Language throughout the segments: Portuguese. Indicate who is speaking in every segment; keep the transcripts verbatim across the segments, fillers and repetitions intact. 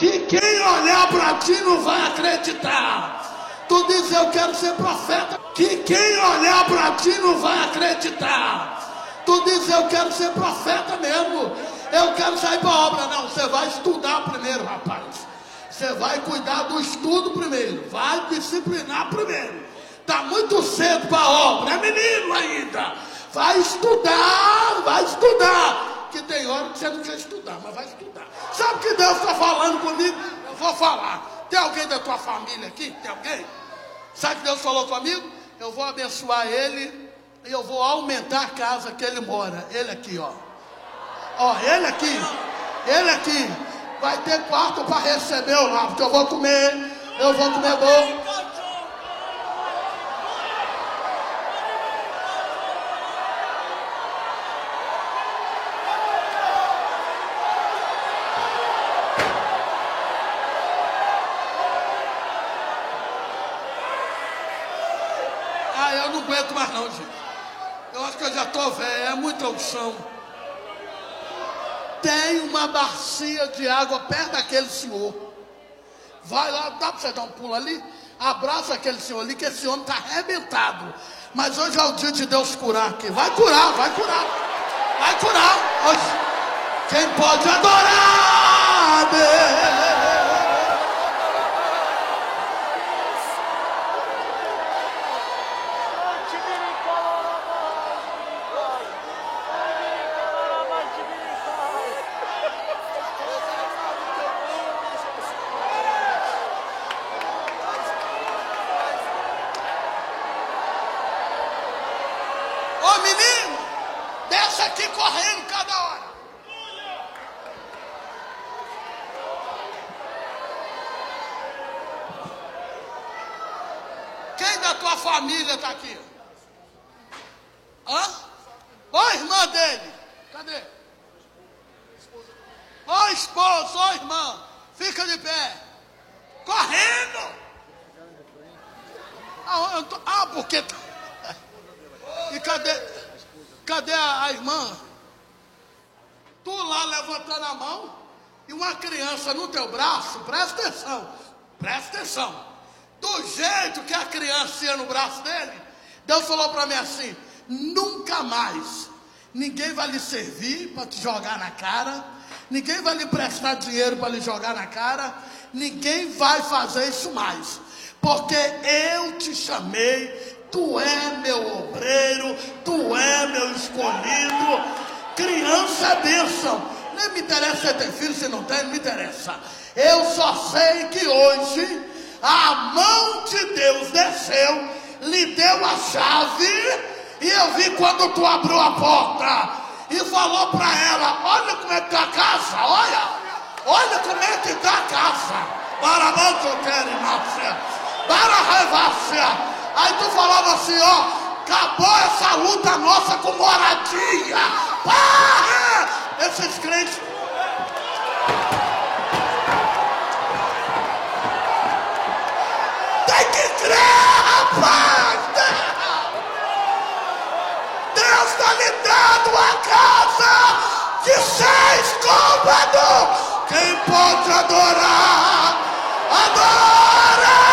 Speaker 1: que quem olhar para ti não vai acreditar. Tu diz, eu quero ser profeta, que quem olhar para ti não vai acreditar. Tu diz, eu quero ser profeta mesmo, eu quero sair para a obra. Não, você vai estudar primeiro, rapaz. Você vai cuidar do estudo primeiro, vai disciplinar primeiro. Está muito cedo para a obra, é menino ainda. Vai estudar, vai estudar. Que tem hora que você não quer estudar, mas vai estudar. Sabe o que Deus está falando comigo? Eu vou falar. Tem alguém da tua família aqui? Tem alguém? Sabe o que Deus falou comigo? Eu vou abençoar ele e eu vou aumentar a casa que ele mora. Ele aqui, ó. Ó, ele aqui. Ele aqui. Vai ter quarto para receber eu lá, porque eu vou comer. Eu vou comer bom. Ah, eu não aguento mais não, gente. Eu acho que eu já estou velho, é muita unção. Tem uma bacia de água perto daquele senhor. Vai lá, dá para você dar um pulo ali? Abraça aquele senhor ali, que esse homem está arrebentado. Mas hoje é o dia de Deus curar aqui. Vai curar, vai curar. Vai curar. Hoje. Quem pode adorar a Deus? Ô menino, desce aqui correndo cada hora. Quem da tua família está aqui? Hã? Ô irmã dele, cadê? Ô esposo, ô irmã, fica de pé. Correndo. Ah, eu tô... ah porque... E cadê, cadê a, a irmã? Tu lá levantando a mão e uma criança no teu braço, presta atenção, presta atenção. Do jeito que a criança ia no braço dele, Deus falou para mim assim, nunca mais ninguém vai lhe servir para te jogar na cara, ninguém vai lhe prestar dinheiro para lhe jogar na cara, ninguém vai fazer isso mais, porque eu te chamei. Tu é meu obreiro, tu é meu escolhido. Criança é bênção. Nem me interessa se tem filho, se não tem, não me interessa. Eu só sei que hoje a mão de Deus desceu, lhe deu a chave, e eu vi quando tu abriu a porta e falou para ela, olha como é que tá a casa, olha, olha como é que tá a casa. Para a mão que eu quero, Inácia. Para a revácia. Aí tu falava assim, ó, acabou essa luta nossa com moradia. Para! Esses crentes... Tem que crer, rapaz! Deus está lhe dando a casa de seis cômodos. Quem pode adorar, adora!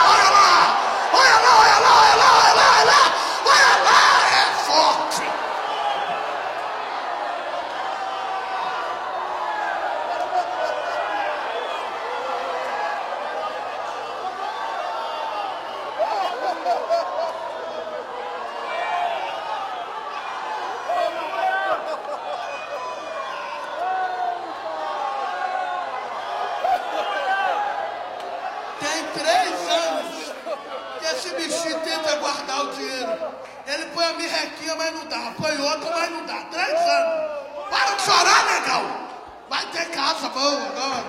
Speaker 1: Tem três anos que esse bichinho tenta guardar o dinheiro. Ele põe a mirrequinha, mas não dá. Põe outra, mas não dá. Três anos. Para de chorar, negão. Vai ter casa boa agora.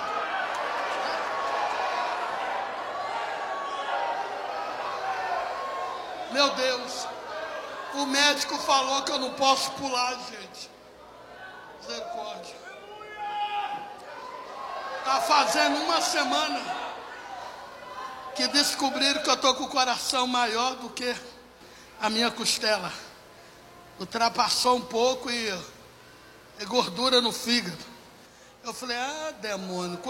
Speaker 1: Meu Deus. O médico falou que eu não posso pular, gente. Misericórdia. Tá fazendo uma semana que descobriram que eu estou com o coração maior do que a minha costela. Ultrapassou um pouco e, e gordura no fígado. Eu falei, ah, demônio.